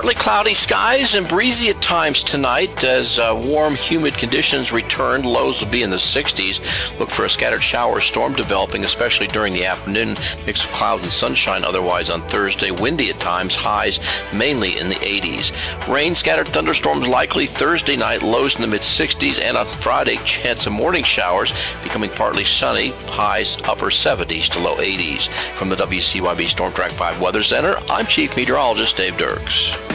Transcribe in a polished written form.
Partly cloudy skies and breezy at times tonight as warm, humid conditions return. Lows will be in the 60s. Look for a scattered shower storm developing, especially during the afternoon. Mix of cloud and sunshine otherwise on Thursday. Windy at times, highs mainly in the 80s. Rain, scattered thunderstorms likely Thursday night, lows in the mid-60s. And on Friday, chance of morning showers, becoming partly sunny, highs upper 70s to low 80s. From the WCYB Storm Track 5 Weather Center, I'm Chief Meteorologist Dave Dirks.